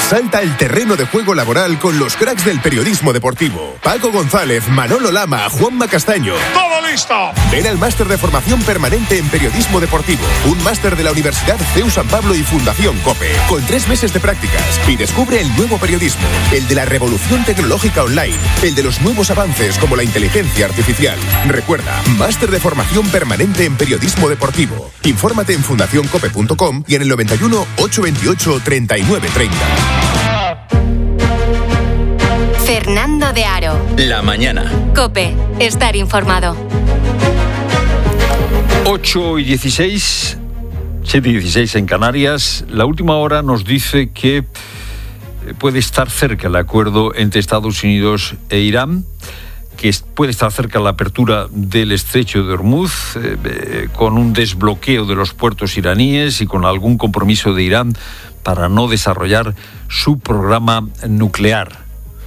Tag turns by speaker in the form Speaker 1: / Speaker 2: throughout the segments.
Speaker 1: Salta al terreno de juego laboral con los cracks del periodismo deportivo. Paco González, Manolo Lama, Juanma Castaño.
Speaker 2: ¡Todo listo!
Speaker 1: Ven al máster de formación permanente en periodismo deportivo. Un máster de la Universidad CEU San Pablo y Fundación COPE. Con 3 meses de prácticas. Y descubre el nuevo periodismo. El de la revolución tecnológica online. El de los nuevos avances como la inteligencia artificial. Recuerda, máster de formación permanente en periodismo deportivo. Infórmate en fundacioncope.com y en el 91 828 3930.
Speaker 3: Fernando de Aro.
Speaker 4: La mañana.
Speaker 3: COPE. Estar informado.
Speaker 5: 8:16, 7:16 en Canarias. La última hora nos dice que puede estar cerca el acuerdo entre Estados Unidos e Irán, que puede estar cerca la apertura del estrecho de Hormuz, con un desbloqueo de los puertos iraníes y con algún compromiso de Irán para no desarrollar su programa nuclear.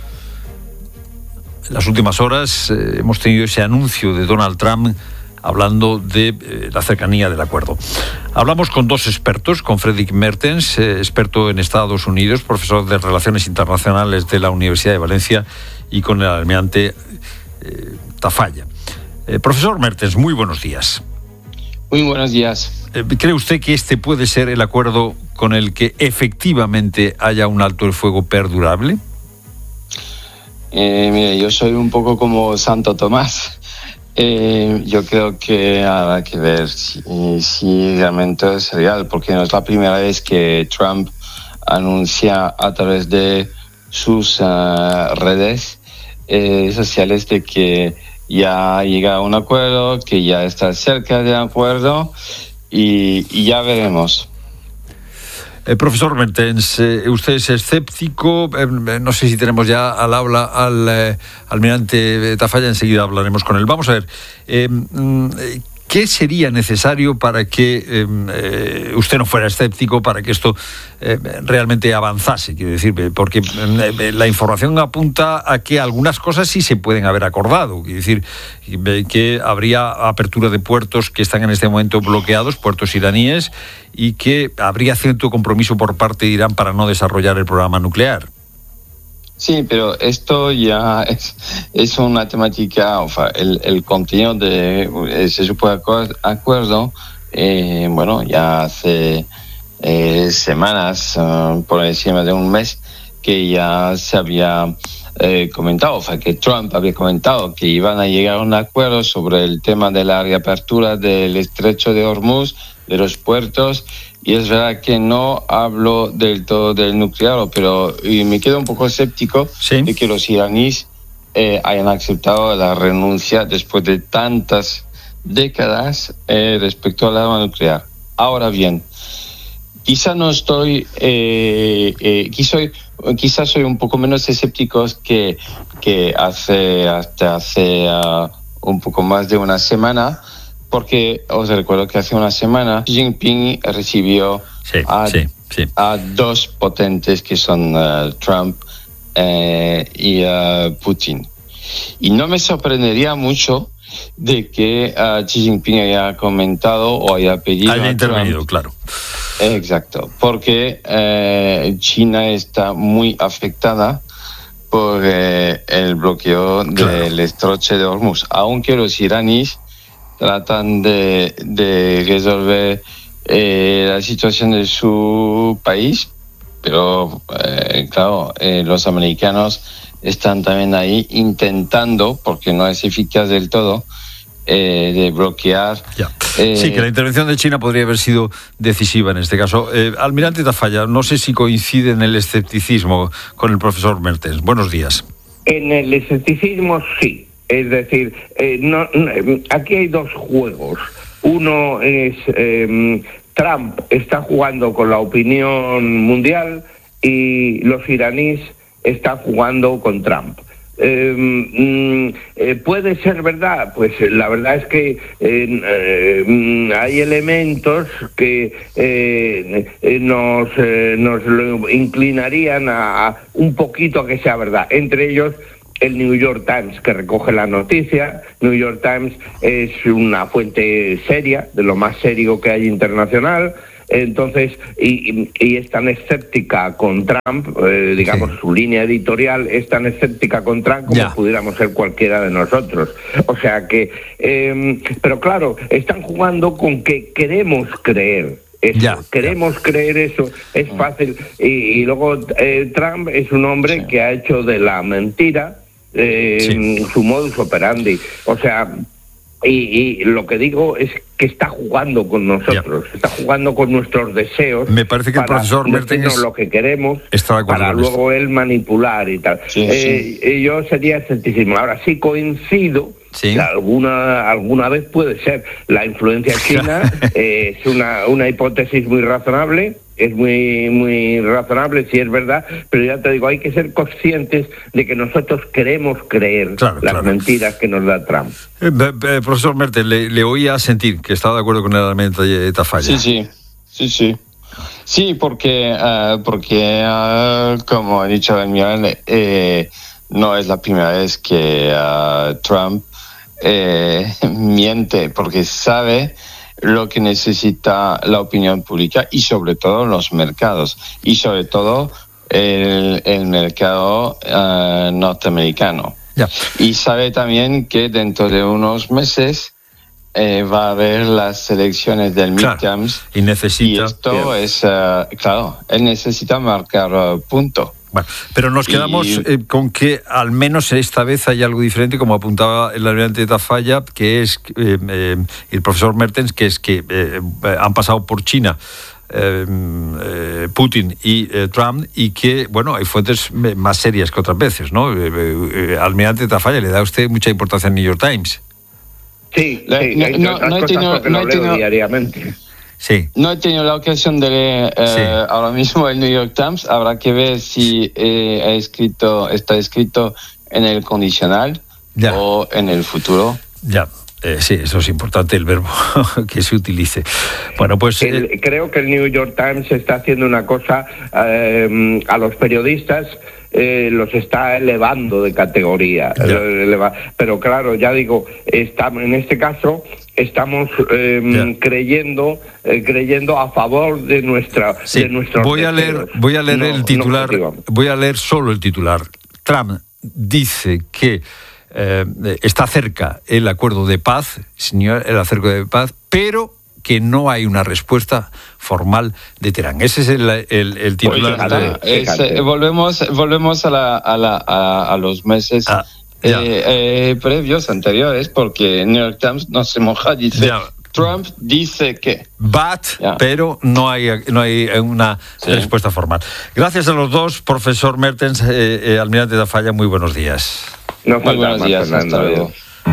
Speaker 5: En las últimas horas hemos tenido ese anuncio de Donald Trump hablando de la cercanía del acuerdo. Hablamos con 2 expertos, con Fredrik Mertens, experto en Estados Unidos, profesor de Relaciones Internacionales de la Universidad de Valencia, y con el almirante Tafalla. Profesor Mertens, muy buenos días.
Speaker 6: Muy buenos días.
Speaker 5: ¿Cree usted que este puede ser el acuerdo con el que efectivamente haya un alto el fuego perdurable?
Speaker 6: Mire, yo soy un poco como Santo Tomás. Yo creo que habrá que ver si realmente es real, porque no es la primera vez que Trump anuncia a través de sus redes sociales de que ya llega a un acuerdo, que ya está cerca del acuerdo y ya veremos.
Speaker 5: Profesor Mertens, usted es escéptico. No sé si tenemos ya al habla al almirante Tafalla, enseguida hablaremos con él. Vamos a ver, ¿qué sería necesario para que usted no fuera escéptico, para que esto realmente avanzase? Quiero decir, porque la información apunta a que algunas cosas sí se pueden haber acordado. Quiero decir, que habría apertura de puertos que están en este momento bloqueados, puertos iraníes, y que habría cierto compromiso por parte de Irán para no desarrollar el programa nuclear.
Speaker 6: Sí, pero esto ya es una temática, o sea, el contenido de ese supuesto acuerdo, bueno, ya hace semanas, por encima de un mes, que ya se había comentado, o sea, que Trump había comentado que iban a llegar a un acuerdo sobre el tema de la reapertura del estrecho de Hormuz, de los puertos, y es verdad que no hablo del todo del nuclear, pero me quedo un poco escéptico de que los iraníes hayan aceptado la renuncia después de tantas décadas respecto al arma nuclear. Ahora bien, quizás soy un poco menos escéptico que hasta hace un poco más de una semana, porque os recuerdo que hace una semana Xi Jinping recibió a 2 potentes que son Trump y Putin. Y no me sorprendería mucho de que Xi Jinping haya comentado o haya pedido
Speaker 5: haya intervenido,
Speaker 6: Trump,
Speaker 5: claro.
Speaker 6: Exacto, porque China está muy afectada por el bloqueo del estrecho de Hormuz, aunque los iraníes tratan de resolver la situación de su país, pero claro, los americanos están también ahí intentando, porque no es eficaz del todo, de bloquear.
Speaker 5: Sí, que la intervención de China podría haber sido decisiva en este caso. Almirante Tafalla, no sé si coincide en el escepticismo con el profesor Mertens. Buenos días.
Speaker 2: En el escepticismo sí. Es decir, aquí hay 2 juegos. Uno es Trump está jugando con la opinión mundial y los iraníes están jugando con Trump. ¿Puede ser verdad? Pues la verdad es que hay elementos que nos lo inclinarían a un poquito a que sea verdad. Entre ellos, el New York Times, que recoge la noticia. New York Times es una fuente seria, de lo más serio que hay internacional. Entonces, y es tan escéptica con Trump, digamos, su línea editorial es tan escéptica con Trump como pudiéramos ser cualquiera de nosotros. O sea que, pero claro, están jugando con que queremos creer. Queremos creer eso, es fácil. Y luego Trump es un hombre que ha hecho de la mentira su modus operandi. O sea, y lo que digo es que está jugando con nosotros, está jugando con nuestros deseos.
Speaker 5: Me parece que el profesor Mertens
Speaker 2: lo que queremos para luego él manipular y tal. Yo sería escepticismo. Ahora sí coincido. Sí. Alguna vez puede ser. La influencia china es una hipótesis muy razonable, es muy razonable, sí es verdad, pero ya te digo, hay que ser conscientes de que nosotros queremos creer las mentiras que nos da Trump.
Speaker 5: Profesor Mertens, le oía sentir que estaba de acuerdo con el elemento de Tafalla.
Speaker 6: Sí, porque como ha dicho Daniel, no es la primera vez que Trump miente, porque sabe lo que necesita la opinión pública y sobre todo los mercados y sobre todo el mercado norteamericano. Y sabe también que dentro de unos meses va a haber las elecciones del midterms
Speaker 5: y necesita,
Speaker 6: esto es él necesita marcar punto.
Speaker 5: Bueno, pero nos quedamos con que al menos esta vez hay algo diferente, como apuntaba el almirante Tafalla, que es el profesor Mertens, que es que han pasado por China Putin y Trump, y que, bueno, hay fuentes más serias que otras veces, ¿no? Almirante Tafalla, ¿le da a usted mucha importancia al New York Times?
Speaker 2: Sí, no he tenido diariamente.
Speaker 5: Sí.
Speaker 6: No he tenido la ocasión de leer ahora mismo el New York Times. Habrá que ver si está escrito en el condicional o en el futuro.
Speaker 5: Sí, eso es importante, el verbo que se utilice. Bueno, pues
Speaker 2: creo que el New York Times está haciendo una cosa a los periodistas. Los está elevando de categoría, pero claro, ya digo, en este caso estamos creyendo a favor de nuestra.
Speaker 5: Voy a leer el titular. Voy a leer solo el titular. Trump dice que está cerca el acuerdo de paz, pero que no hay una respuesta formal de Teherán. Ese es el titular.
Speaker 6: Volvemos a los meses previos, anteriores, porque New York Times no se moja, dice Trump dice que...
Speaker 5: pero no hay una respuesta formal. Gracias a los dos, profesor Mertens, almirante Tafalla, muy buenos días.
Speaker 6: Muy buenos días, hasta luego.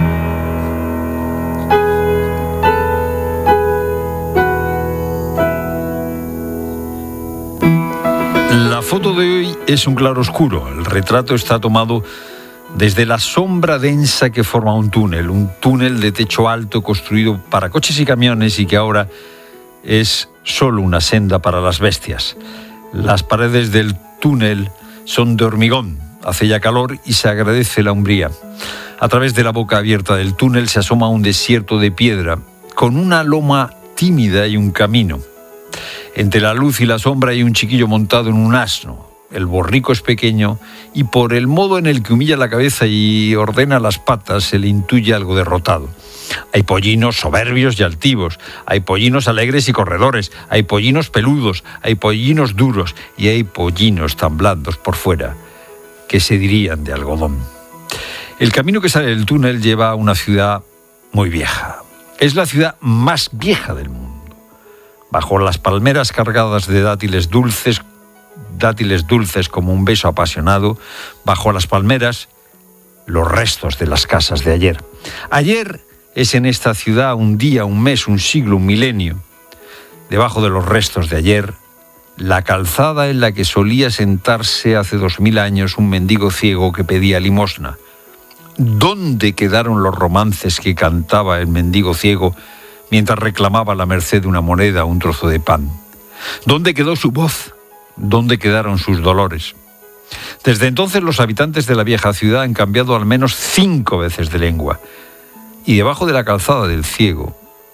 Speaker 5: La foto de hoy es un claroscuro. El retrato está tomado desde la sombra densa que forma un túnel de techo alto construido para coches y camiones y que ahora es solo una senda para las bestias. Las paredes del túnel son de hormigón, hace ya calor y se agradece la umbría. A través de la boca abierta del túnel se asoma un desierto de piedra, con una loma tímida y un camino. Entre la luz y la sombra hay un chiquillo montado en un asno. El borrico es pequeño y por el modo en el que humilla la cabeza y ordena las patas se le intuye algo derrotado. Hay pollinos soberbios y altivos, hay pollinos alegres y corredores, hay pollinos peludos, hay pollinos duros y hay pollinos tan blandos por fuera que se dirían de algodón. El camino que sale del túnel lleva a una ciudad muy vieja. Es la ciudad más vieja del mundo. Bajo las palmeras cargadas de dátiles dulces como un beso apasionado, bajo las palmeras, los restos de las casas de ayer. Ayer es en esta ciudad un día, un mes, un siglo, un milenio. Debajo de los restos de ayer, la calzada en la que solía sentarse hace 2000 años un mendigo ciego que pedía limosna. ¿Dónde quedaron los romances que cantaba el mendigo ciego mientras reclamaba la merced de una moneda o un trozo de pan? ¿Dónde quedó su voz? ¿Dónde quedaron sus dolores? Desde entonces los habitantes de la vieja ciudad han cambiado al menos 5 veces de lengua. Y debajo de la calzada del ciego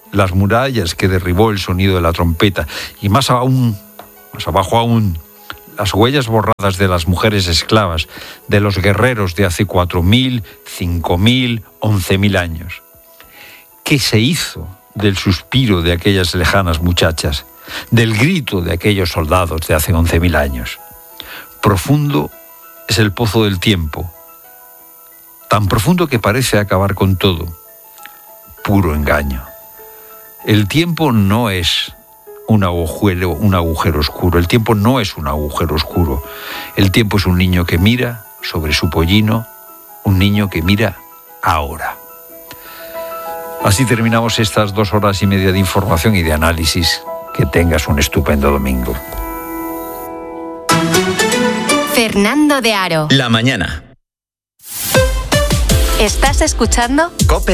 Speaker 5: las murallas que derribó el sonido de la trompeta, y más abajo aún, las huellas borradas de las mujeres esclavas, de los guerreros de hace 4.000, 5.000, 11.000 años. ¿Qué se hizo del suspiro de aquellas lejanas muchachas, del grito de aquellos soldados de hace 11.000 años? Profundo es el pozo del tiempo, tan profundo que parece acabar con todo. Puro engaño. El tiempo no es un agujero oscuro. El tiempo no es un agujero oscuro. El tiempo es un niño que mira sobre su pollino, un niño que mira ahora. Así terminamos estas 2 horas y media de información y de análisis. Que tengas un estupendo domingo.
Speaker 3: Fernando de Aro.
Speaker 4: La mañana.
Speaker 3: ¿Estás escuchando?
Speaker 4: COPE.